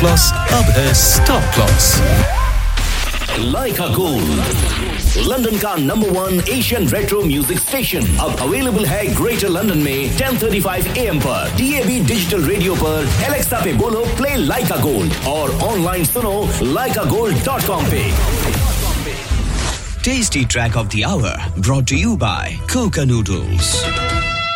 Claus अब है stop Claus. लाइका gold, London का number 1 Asian retro music station, अब अवेलेबल है ग्रेटर लंदन में 10:35 AM पर, DAB डिजिटल रेडियो पर, एलेक्सा पे बोलो प्ले लाइका गोल्ड और ऑनलाइन सुनो laikagold.com पे। Tasty track of the hour brought to you by Coca Noodles.